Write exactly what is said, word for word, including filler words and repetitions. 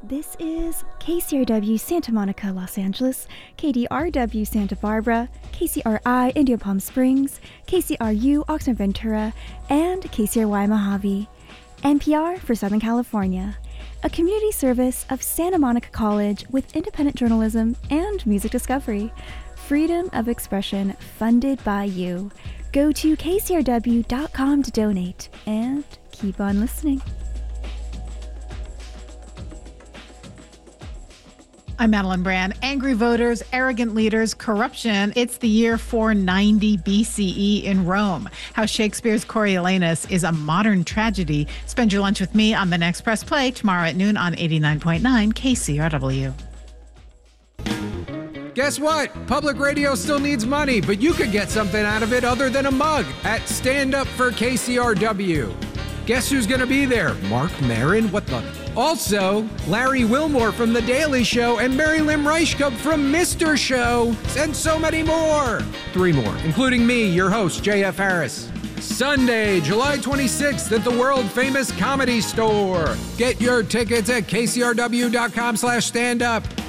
This is K C R W Santa Monica, Los Angeles, K D R W Santa Barbara, K C R I Indio Palm Springs, K C R U Oxnard Ventura, and K C R Y Mojave. N P R for Southern California, a community service of Santa Monica College with independent journalism and music discovery. Freedom of expression funded by you. Go to K C R W dot com to donate and keep on listening. I'm Madeline Brand. Angry voters, arrogant leaders, corruption. It's the year four ninety B C E in Rome. How Shakespeare's Coriolanus is a modern tragedy. Spend your lunch with me on The Next Press Play tomorrow at noon on eighty-nine point nine K C R W. Guess what? Public radio still needs money, but you could get something out of it other than a mug at Stand Up for K C R W. Guess who's going to be there? Mark Maron? What the? Also, Larry Wilmore from The Daily Show and Mary Lynn Reichkup from Mister Show, and so many more. Three more, including me, your host, J F Harris. Sunday, July twenty-sixth at the world-famous Comedy Store. Get your tickets at K C R W dot com slash stand up.